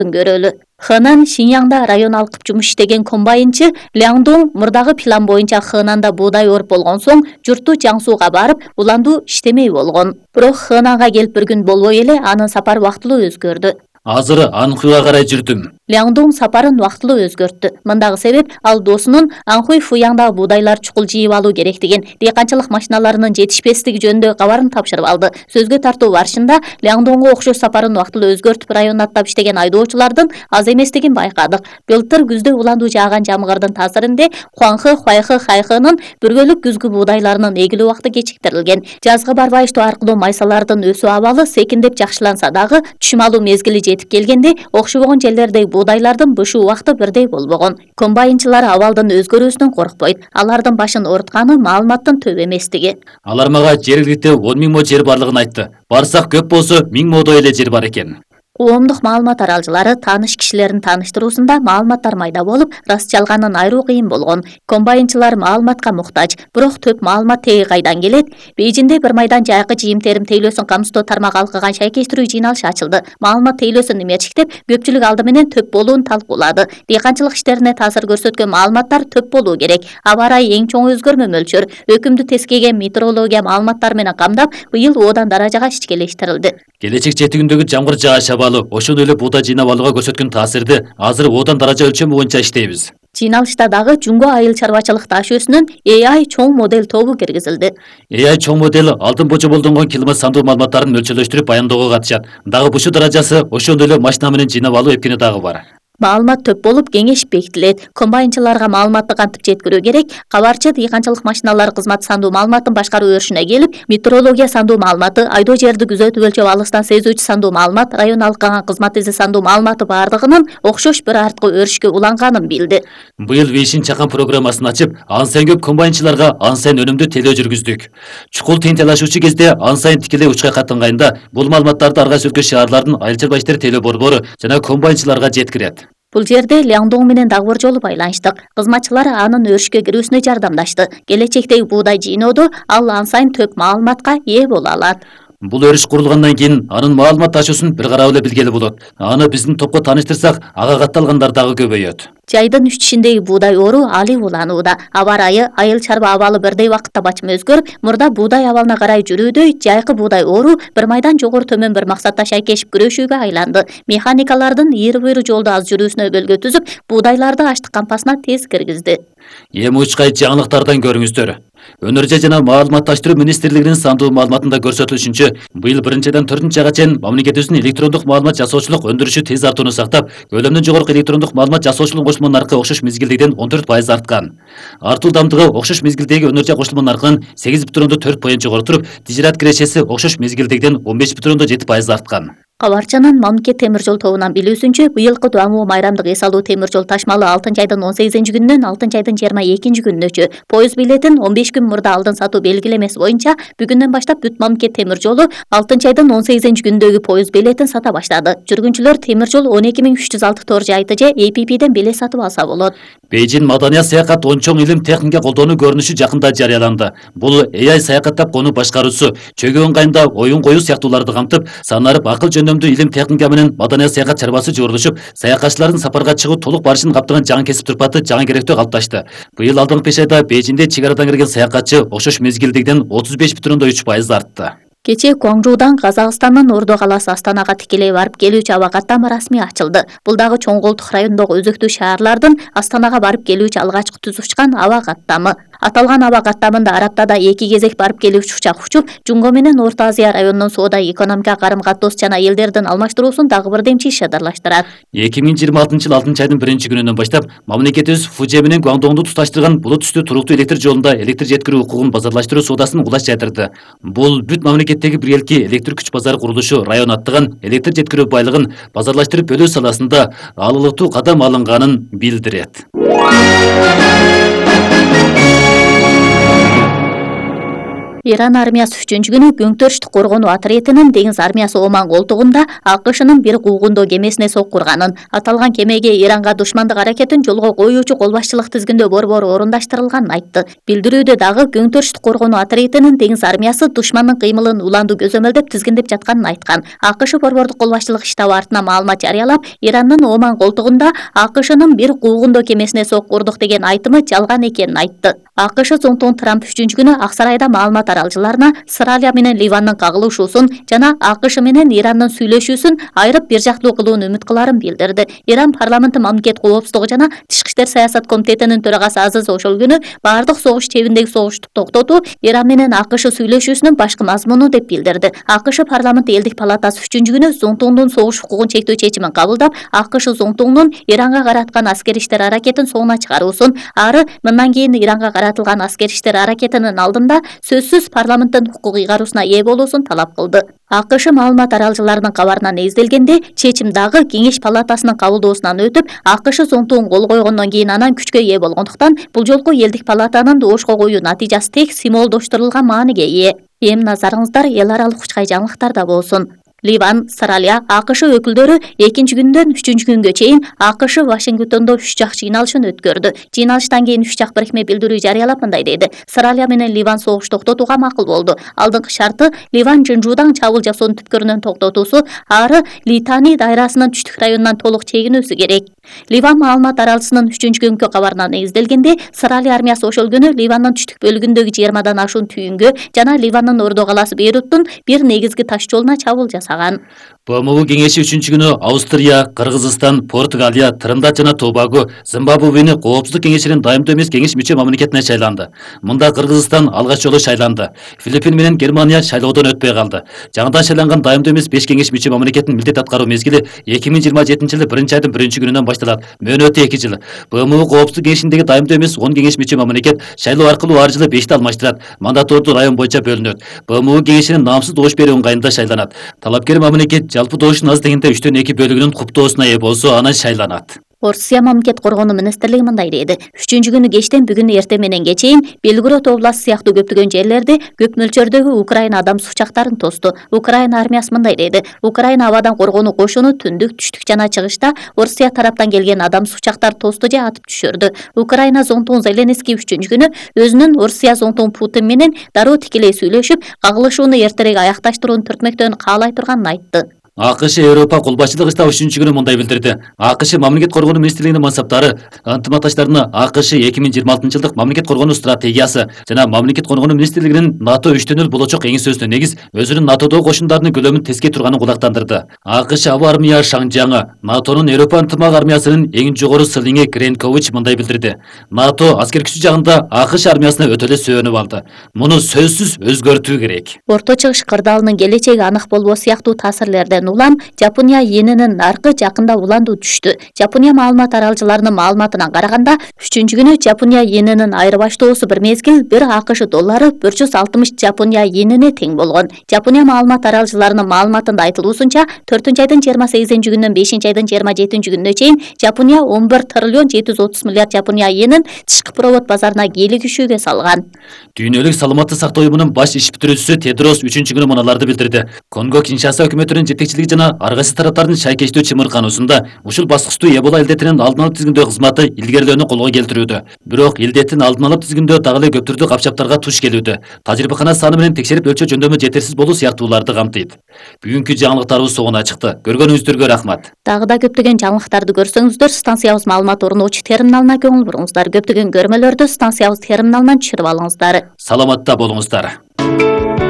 көрөлү. Хэнан Шиньяңда район алкып жумуш иштеген комбайнчы Ляңдоң мурдагы план боюнча Хэнанда буудай оруп болгон соң журтту Жаңсууга барып, уландуу иштемей болгон. Бирок Хэнанга келип bir күн болбой эле анын сапары убактылуу өзгөрдү. Азыр Анхуйга карай жүрдүм. Ляңдоң сапарын убактылуу өзгөрттү. Мындагы себеп ал досунун Анхуй Фуяңдагы буудайлар чукул жыйып алуу керектигин, дыйканчылык машиналарынын жетишпестиги жөнүндө кабарын тапшырып алды. Сөзгө тартуу барышында Ляңдоңго окшош сапарын убактылуу өзгөртүп районун аттап иштеген айдоочулардын аз эместигин байкадык. Былтыр күздө уландуу жааган жамгырдын таасиринде Хуаңхы, Хуайхы, Хайхынын бүргөлүк күзгү буудайларынын эгилүү убакыты кечиктирилген. Жазгы барбай иштөө аркылуу майсалардын өсүү абалы секиндеп жакшыланса дагы түшүм алуу мезгили жетип келгенде окшобогон жерлердеги буудайлардын бышуу убакыты бирдей болбогон. Комбайнчылар абалдын өзгөрүүсүнөн коркпойт. Алардын башын оорутканы маалыматтын төп эместиги. Алар мага жергиликте 10 000 мо жер барлыгын айтты. Барсак көп болсо 1000 модой эле жер бар экен. Коомдук маалымат аралчылары тааныш кишилерин тааныштыруусунда маалыматтар майда болуп, раст жалганын айыруу кыйын болгон. Комбайнчылар маалыматка муктаж, бирок төп маалымат теги кайдан келет? Бейжинде bir майдан жайкы жыйым-терим тейлөөсүн камсыздоо тармагы алкыган шайкештирүү жыйналышы ачылды. Маалымат тейлөөсүн эмерчиктеп, көпчүлүк алды менен төп болуун талкуулады. Дыйканчылык иштерине таасир көрсөткөн маалыматтар төп болуу керек. Аба ырайы эң чоң өзгөрмө мөлчөр. Өкүмдү тескеген метеорология маалыматтары менен камдап, быйыл одан даражага ичкелештирилди. Келечек жетигиндеги жамгыр жааша ошондой эле буудай жыйнап алууга көрсөткөн таасирди азыр одан даража өлчөмү боюнча иштейбиз. Жыйналышта дагы Жунго айыл чарбачылык таш өсүнүн AI чоң модель тобу киргизилди. AI чоң модель алтын божоболдонгон километр сандуу маалыматтарын мөлчөрлөштүрүп баяндоого катышат. Дагы бушуу даражасы ошондой эле машина менен жыйнап алуу эркини дагы бар. Маалымат төп болуп кеңеш бекитилет. Комбайнчыларга маалыматты кантип жеткирүү керек? Кабарчы дыйканчылык машиналары кызматы сандуу маалыматтын башкаруу өрүшүнө келип, метеорология сандуу маалыматы, айдоо жерди күзөтүп өлчөп алыстан сезүүчү сандуу маалымат, район алкаган кызмат изи сандуу маалыматы бардыгынын окшош бир арткы өрүшкө уланганын билди. Быйыл Вейшин чакан программасын ачып, ан сайын көп комбайнчыларга ан сайын өнүмдүү телөө жүргүздүк. Чукул тыйынталашуучу кезде ан сайын тикелей учка каттанганда бул маалыматтарды ар кайсы өлкө шаарлардын айыл чарба иштери телөө борбору жана комбайнчыларга жеткирет. Бул жерде Ляңдоң менен дагы бир жолу байланыштык. Кызматчылар анын өрүшкө кирүүсүнө жардамдашты. Келечектеги буудай жыйноодо ал ан сайын төп маалыматка ээ боло алат. Бул өрүш курулгандан кийин анын маалымат ташуусун бир карап эле билгели болот. Аны биздин топко тааныштырсак, ага катталгандар дагы көбөйөт. Жайдын үстүчүндеги буудай оору али уланууда. Аба ырайы, айыл чарба абалы бирдей убакытта бачым өзгөрүп, мурда буудай абалына карай жүрүүдөй жайкы буудай оору bir майдан жогору төмөн bir максатта шайкешип күрөшүүгө айланды. Механикалардын ийри-буйру жолду аз жүрүүсүнө бөлгө түзүп, буудайларды аштык кампасына тез киргизди. Эми учкай жаңылыктардан көрүңүздөр. Өнөр жана маалыматташтыруу министрлигинин сандуу маалыматында көрсөтүлүшүнчө, быйыл 1-4 айга чейин мамлекетибиздин электрондук маалымат жасоочулук өндүрүшү тез артууну сактап, көлөмдөн жогорку электрондук маалымат жасоочулук кошулма наркы окшош мезгилдегиден 14% арткан. Артуу дамдыгы окшош мезгилдеги өнөр жай кошулма наркынын 8,4% жогору туруп, тижират кирешеси окшош мезгилдегиден 15,7% арткан. Кабарчанын мамлекет темир жол тобунан билүүсүнчө, быйылкы дуамуу майрамдык эс алуу темир жол ташмалы 6-айдын 18-күнүнөн 6-айдын 22-күнүнөчү. Поезд билетин 15 күн мурда алдын сатуу белгилемеси боюнча бүгүндөн баштап бүт мамлекет темир жолу 6-айдын 18-күнүндөгү поезд билетин сата баштады. Жүргүнчүлөр темир жол 12306 тор жайты же APP'ден билет сатып алса болот. Бейжин маданият саякат ончоң илим техника колдонуу көрүнүшү жакында жарыяланды. Бул AI саякаттап конуу башкаруусу, чөгүү ыңгайында оюн коюу сыяктууларды камтып, санарып акыл жөндөмдүү илим техника менен маданият саякат чарбасы жогорулушуп, саякатчылардын сапарга чыгуу толук барышын каптаган жаңы кесип турпаты жаңы керектөө калыпташты. Быйыл алдыңкы 5 айда Бейжинде чек арадан кирген саякатчы окшош мезгилдегиден 35,3% артты. Кечээ Гуаңжуудан Казакстандын Ордо каласы Астанага тикелей барып келүүчү аба каттамы расмий ачылды. Бул дагы чоң колдук райондогу өзөктүү шаарлардын Астанага барып келүүчү алгачкы түз учкан аба каттамы. Аталган аба каттамында Араптада 2 кезек барып келүүчү учак учуп, Жунго менен Орто Азия районунун соода экономика карым-катоос жана элдердин алмаштыруусун дагы бир демчи ишадарлаштырат. 2026 жыл 6-айдын 1-күнүнөн баштап мамлекетибиз Фужи менен Гуаңдоңду туташтырган булут түстүү туруктуу электр жолунда электр жеткирүү укугун базарлаштыруу соодасын улаш жайдырды. Бул бүт мамлекеттеги бир элки электр күч базары курулушу район аттыган электр жеткирүү байлыгын базарлаштырып бөлүү саласында алылыктуу кадам алынганын билдирет. Иран армиясы 3-күнү Көңтөрүштүк коргонуу отрядынын деңиз армиясы Оман колтугунда АКШнын бир куугундоо кемесине соккурганын, аталган кемеге Иранга душмандык аракетин жолго коюучу кол башчылык тизгиндөө борбору орундаштырылганын айтты. Билдирүүдө дагы Көңтөрүштүк коргонуу отрядынын деңиз армиясы душмандын кыймылын уланды көзөмөлдөп тизгиндеп жатканын айткан. АКШ борбордук кол башчылык штабы артынан маалымат жарыялап, Ирандын Оман колтугунда АКШнын бир куугундоо кемесине соккурдук деген айтымы жалган экенин айтты. АКШ Зонтун Трамп 3-күнү Ак сарайда маалымат аралчыларына Сыралия менен Ливандын кагылышуусун жана АКШ менен Ирандын сүйлөшүүсүн айрып бир жактуу кылууну үмүт кыларын билдирди. Иран парламенти мамлекет коопсуздугу жана Тышкы иштер саясат комитетинин төрагасы Азиз ошол күнү бардык согуш чебиндеги согушту токтотуу Иран менен АКШ сүйлөшүүсүнүн башкы мазмуну деп билдирди. АКШ парламенти элдик палатасы 3-күнү Зонтундун согуш укугун чектөө чечимин кабылдап, АКШ Зонтундун Иранга караткан аскери иштер аракетин соңуна чыгаруусун, ары мындан кийин Иранга каратылган аскери иштер аракетинин алдында сөзсүз парламенттин укук ыйгаруусуна ээ болуусун талап кылды. АКШ маалымат аралчыларынын кабарына негизделгенде, чечим дагы Кеңеш палатасынын кабылдоосунан өтүп, АКШ Зонтун кол койгондон кийин анан күчкө ээ болгондуктан, бул жолку элдик палатанын доошко коюу натыйжасы тек символдоштурулган мааниге ээ. Эми назарыңыздар эл аралык учкай жаңылыктарда болсун. Ливан, Сыралия, АКШ өкүлдөрү 2-күндөн 3-күнгө чейин АКШ Вашингтондо 3 жак жыйналышын өткөрдү. Жыйналыштан кийин 3 жак бирикме билдирүү жарыялап мындай деди: Сыралия менен Ливан согуш токтотууга макул болду. Алдыңкы шарты Ливан Жынжуудан чабуул жасоонун түпкөрүнөн токтотуусу, ары Литани дайрасынын түштүк районунан толук чегинүүсү керек. Ливан маалымат аралчысынын 3-күнгө кабарына негизделгенде, Сыралия армиясы ошол күнү Ливандын түштүк бөлүгүндөгү 20 ашуун түйүнгө жана Ливандын Ордо калаасы Бейруттун бир негизги таш жолуна чабуул жасаган. БМУ кеңеши 3-күнү Австрия, Кыргызстан, Португалия, Триндад жана Тобаго Зимбабвени Коопсуздук кеңешинин дайымдуу эмес кеңеш мүчө мамлекетине шайланды. Мында Кыргызстан алгач жолу шайланды. Филиппин менен Германия шайлоодон өтпөй калды. Жаңыдан шайланган дайымдуу эмес 5 кеңеш мүчө мамлекеттин милдет аткаруу мезгили 2027-жылы 1-айдын 1-күнүнөн башталат. Мөөнөтү 2 жыл. БМУ Коопсуздук кеңешиндеги дайымдуу эмес 10 кеңеш мүчө мамлекет шайлоо аркылуу ар жылы 5ти алмаштырат. Мандатордуу район боюнча бөлүнөт. БМУ кеңешинин наамсыз доош берүү ыңгайында шайланат. Талапкер мамлекет жалпы доошун аз дегенде 3/2 бөлүгүнүн куптоосуна ээ болсо анан шайланат. Орусия мамлекет коргонуу министрлиги мындай деди: 3-күнү кечтен бүгүн эртең менен кечейин Белгород областы сыяктуу көптөгөн жерлерде көп мөлчөрдөгү Украина адам сучактарын тосту. Украина армиясы мындай деди: Украина абадан коргонуу кошуну түндүк, түштүк жана чыгышта Орусия тараптан келген адам сучактар тосту же атып түшүрдү. Украина Зонтун Зеленский 3-күнү өзүнүн Орусия Зонтун Путин менен дароо тикелей сүйлөшүп, кагылышууну эртерээк аякташтырууну түртмөктөн каалай турганын айтты. АКШ Европа кол башчылык штабы 3-күнү мындай билдирди: АКШ мамлекет коргонуу министрлигинин мансаптары ынтымакташтарына АКШ 2026-жылдык мамлекет коргонуу стратегиясы жана мамлекет коргонуу министрлигинин НАТО 3/0 болочок эң сөзүнө негиз өзүнүн NATOдогу кошундарынын көлөмүн тескей турганын кулактандырды. АКШ аба армия шаңжаңы НАТОнун Европа ынтымак армиясынын эң жогору сылыңы Гренкович мындай билдирди: НАТО аскер күчү жагында АКШ армиясына өтө эле сөөнүп алды. Муну сөзсүз өзгөртүү керек. Орто Чыгыш кырдаалынын келечеги анык болбоо сыяктуу таасирлерден улам Жапония энинин наркы жакында уландуу түштү. Жапония маалымат аралчыларынын маалыматына караганда, 3-күнү Жапония энинин айырбаштоосу бір мезгил 1 АКШ доллары 460 Жапония энине тең болгон. Жапония маалымат аралчыларынын маалыматында айтылуусунча, 4-айдын 28-күнүнөн 5-айдын 27-күнүнө чейин Жапония 11 триллион 730 миллиард Жапония энин тышкы провод базарына кийлигишүүгө салган. Дүйнөлүк саламаттык сактоо уюмунун баш иш бүтүрүүчүсү Тедрос 3-күнү муналарды билдирди: Конго Киншаса өкмөтүнүн жетекчилиги жана ар кайсы тараптардын шайкештүү чымыркануусунда ушул баскычтуу Эбола илдетинин алдын алып тизгиндөө кызматы илгерилөөнү колго келтирүүдө. Бирок илдеттин алдын алып тизгиндөө дагы эле көп түрдүү капчаптарга туш келүүдө. Тажрыйбакана саны менен текшерип өлчөө жөндөмү жетерсиз болуу сыяктууларды камтыйт. Бүгүнкү жаңылыктарыбыз соңуна чыкты. Көргөнүңүздөргө рахмат. Дагы да көптөгөн жаңылыктарды көрсөңүздөр, станциябыз маалымат орноочу терминалына көңүл буруңуздар. Көптөгөн көрмөлөрдү станциябыз терминалынан түшүрүп алыңыздар. Саламатта болуңуздар.